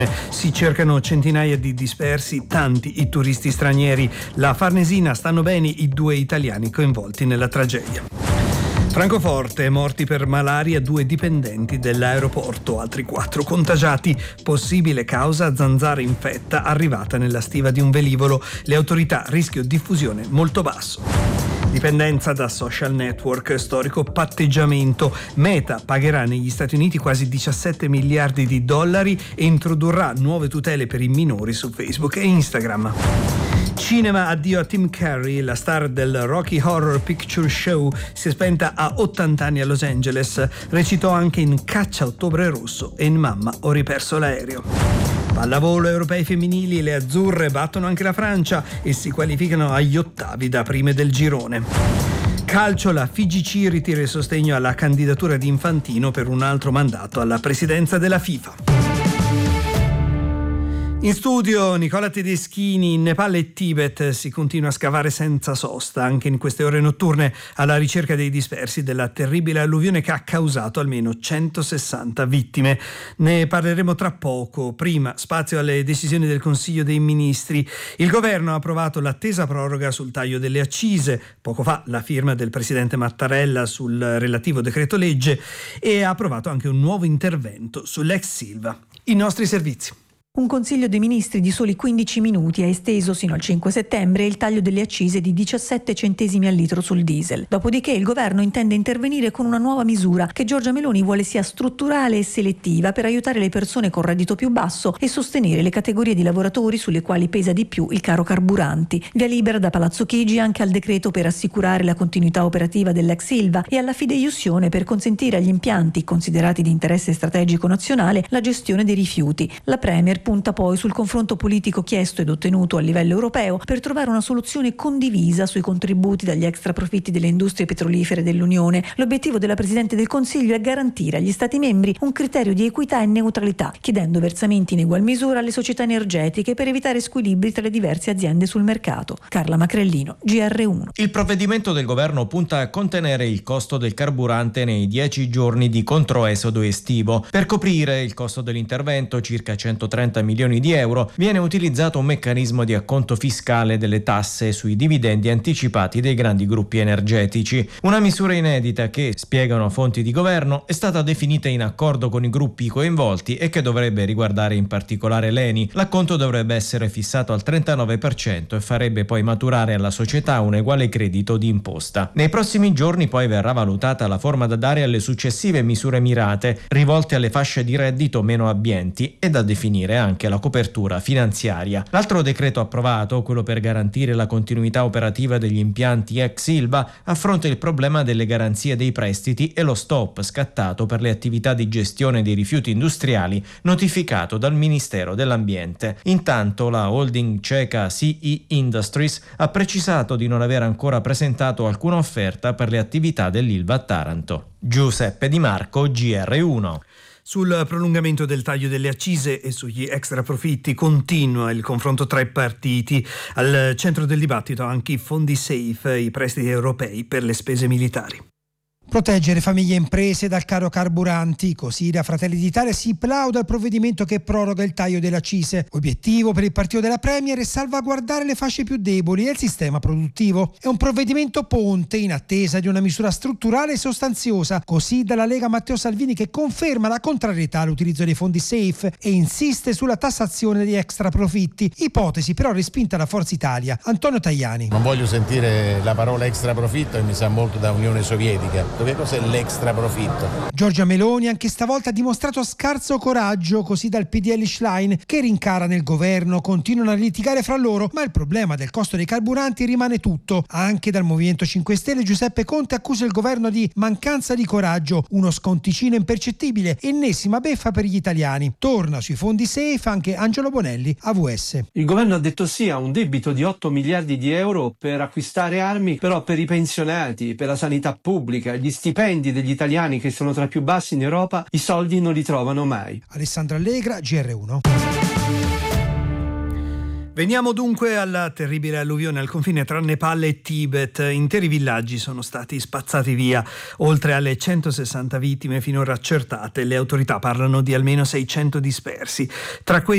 Si cercano centinaia di dispersi, tanti i turisti stranieri. La Farnesina, stanno bene i 2 italiani coinvolti nella tragedia. Francoforte, morti per malaria 2 dipendenti dell'aeroporto, altri 4 contagiati. Possibile causa zanzara infetta arrivata nella stiva di un velivolo. Le autorità, rischio diffusione molto basso. Dipendenza da social network, storico patteggiamento. Meta pagherà negli Stati Uniti quasi 17 miliardi di dollari e introdurrà nuove tutele per i minori su Facebook e Instagram. Cinema, addio a Tim Curry, la star del Rocky Horror Picture Show si è spenta a 80 anni a Los Angeles. Recitò anche in Caccia Ottobre Rosso e in Mamma ho riperso l'aereo. Pallavolo, europei femminili, le azzurre battono anche la Francia e si qualificano agli ottavi da prime del girone. Calcio, la FIGC ritira il sostegno alla candidatura di Infantino per un altro mandato alla presidenza della FIFA. In studio Nicola Tedeschini. In Nepal e Tibet si continua a scavare senza sosta, anche in queste ore notturne, alla ricerca dei dispersi della terribile alluvione che ha causato almeno 160 vittime. Ne parleremo tra poco. Prima, spazio alle decisioni del Consiglio dei Ministri. Il governo ha approvato l'attesa proroga sul taglio delle accise, poco fa la firma del presidente Mattarella sul relativo decreto legge, e ha approvato anche un nuovo intervento sull'ex Silva. I nostri servizi. Un Consiglio dei Ministri di soli 15 minuti ha esteso sino al 5 settembre il taglio delle accise di 17 centesimi al litro sul diesel. Dopodiché il governo intende intervenire con una nuova misura che Giorgia Meloni vuole sia strutturale e selettiva per aiutare le persone con reddito più basso e sostenere le categorie di lavoratori sulle quali pesa di più il caro carburanti. Via libera da Palazzo Chigi anche al decreto per assicurare la continuità operativa dell'ex Ilva e alla fideiussione per consentire agli impianti considerati di interesse strategico nazionale la gestione dei rifiuti. La Premier punta poi sul confronto politico chiesto ed ottenuto a livello europeo per trovare una soluzione condivisa sui contributi dagli extraprofitti delle industrie petrolifere dell'Unione. L'obiettivo della Presidente del Consiglio è garantire agli Stati membri un criterio di equità e neutralità, chiedendo versamenti in egual misura alle società energetiche per evitare squilibri tra le diverse aziende sul mercato. Carla Macrellino, GR1. Il provvedimento del governo punta a contenere il costo del carburante nei 10 giorni di controesodo estivo. Per coprire il costo dell'intervento, circa 130 milioni di euro, viene utilizzato un meccanismo di acconto fiscale delle tasse sui dividendi anticipati dei grandi gruppi energetici. Una misura inedita che, spiegano fonti di governo, è stata definita in accordo con i gruppi coinvolti e che dovrebbe riguardare in particolare l'ENI. L'acconto dovrebbe essere fissato al 39% e farebbe poi maturare alla società un uguale credito di imposta. Nei prossimi giorni poi verrà valutata la forma da dare alle successive misure mirate, rivolte alle fasce di reddito meno abbienti, e da definire anche la copertura finanziaria. L'altro decreto approvato, quello per garantire la continuità operativa degli impianti ex Ilva, affronta il problema delle garanzie dei prestiti e lo stop scattato per le attività di gestione dei rifiuti industriali notificato dal Ministero dell'Ambiente. Intanto la holding ceca CE Industries ha precisato di non aver ancora presentato alcuna offerta per le attività dell'Ilva a Taranto. Giuseppe Di Marco, GR1. Sul prolungamento del taglio delle accise e sugli extraprofitti continua il confronto tra i partiti. Al centro del dibattito anche i fondi SAFE, i prestiti europei per le spese militari. Proteggere famiglie e imprese dal caro carburanti, così da Fratelli d'Italia si plaude al provvedimento che proroga il taglio delle accise. Obiettivo per il partito della Premier è salvaguardare le fasce più deboli e il sistema produttivo. È un provvedimento ponte in attesa di una misura strutturale e sostanziosa, così dalla Lega Matteo Salvini, che conferma la contrarietà all'utilizzo dei fondi SAFE e insiste sulla tassazione degli extraprofitti, ipotesi però respinta da Forza Italia. Antonio Tajani. Non voglio sentire la parola extraprofitto e mi sa molto da Unione Sovietica. Che cos'è l'extra profitto? Giorgia Meloni anche stavolta ha dimostrato scarso coraggio, così dal PDL Schlein, che rincara nel governo, continuano a litigare fra loro, ma il problema del costo dei carburanti rimane tutto. Anche dal Movimento 5 Stelle Giuseppe Conte accusa il governo di mancanza di coraggio, uno sconticino impercettibile, ennesima beffa per gli italiani. Torna sui fondi SAFE anche Angelo Bonelli, AVS. Il governo ha detto sì a un debito di 8 miliardi di euro per acquistare armi, però per i pensionati, per la sanità pubblica, gli stipendi degli italiani che sono tra i più bassi in Europa, i soldi non li trovano mai. Alessandra Allegra, GR1. Veniamo dunque alla terribile alluvione al confine tra Nepal e Tibet. Interi villaggi sono stati spazzati via. Oltre alle 160 vittime finora accertate, le autorità parlano di almeno 600 dispersi. Tra questi